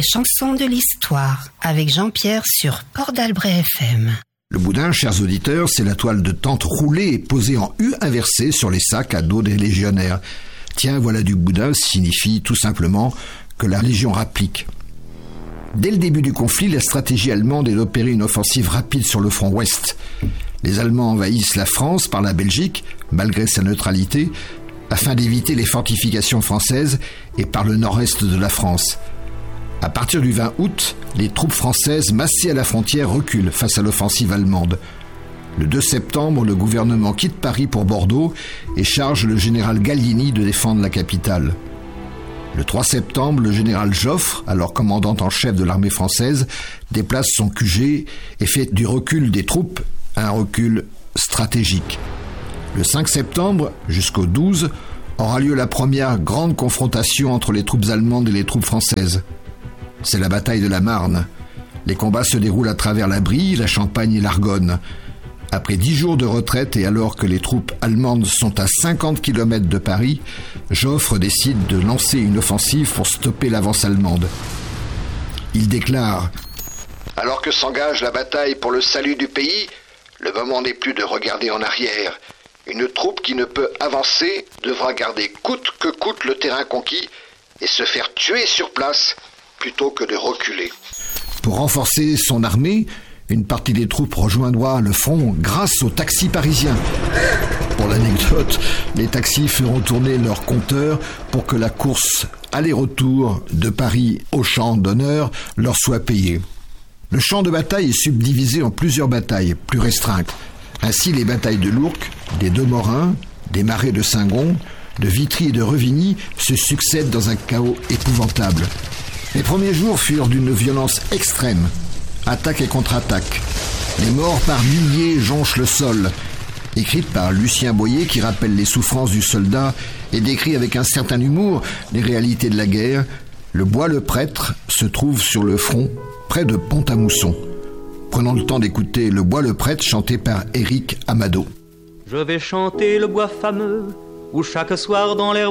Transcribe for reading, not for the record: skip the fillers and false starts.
chansons de l'histoire avec Jean-Pierre sur Port d'Albret FM. Le boudin, chers auditeurs, c'est la toile de tente roulée et posée en U inversée sur les sacs à dos des légionnaires. Tiens, voilà du boudin signifie tout simplement que la Légion rapplique. Dès le début du conflit, la stratégie allemande est d'opérer une offensive rapide sur le front ouest. Les Allemands envahissent la France par la Belgique, malgré sa neutralité, afin d'éviter les fortifications françaises et par le nord-est de la France. À partir du 20 août, les troupes françaises massées à la frontière reculent face à l'offensive allemande. Le 2 septembre, le gouvernement quitte Paris pour Bordeaux et charge le général Gallieni de défendre la capitale. Le 3 septembre, le général Joffre, alors commandant en chef de l'armée française, déplace son QG et fait du recul des troupes un recul stratégique. Le 5 septembre, jusqu'au 12, aura lieu la première grande confrontation entre les troupes allemandes et les troupes françaises. C'est la bataille de la Marne. Les combats se déroulent à travers la Brie, la Champagne et l'Argonne. Après 10 jours de retraite et alors que les troupes allemandes sont à 50 km de Paris, Joffre décide de lancer une offensive pour stopper l'avance allemande. Il déclare « Alors que s'engage la bataille pour le salut du pays, le moment n'est plus de regarder en arrière. Une troupe qui ne peut avancer devra garder coûte que coûte le terrain conquis et se faire tuer sur place plutôt que de reculer. » Pour renforcer son armée, une partie des troupes rejoindra le front grâce aux taxis parisiens. Pour l'anecdote, les taxis feront tourner leur compteur pour que la course aller-retour de Paris au champ d'honneur leur soit payée. Le champ de bataille est subdivisé en plusieurs batailles plus restreintes. Ainsi, les batailles de l'Ourcq, des Deux Morins, des Marais de Saint-Gon, de Vitry et de Revigny se succèdent dans un chaos épouvantable. Les premiers jours furent d'une violence extrême. Attaque et contre-attaque. Les morts par milliers jonchent le sol. Écrite par Lucien Boyer qui rappelle les souffrances du soldat et décrit avec un certain humour les réalités de la guerre, le Bois-le-Prêtre se trouve sur le front, près de Pont-à-Mousson. Prenons le temps d'écouter le Bois-le-Prêtre chanté par Éric Amado. Je vais chanter le bois fameux où chaque soir dans l'herbe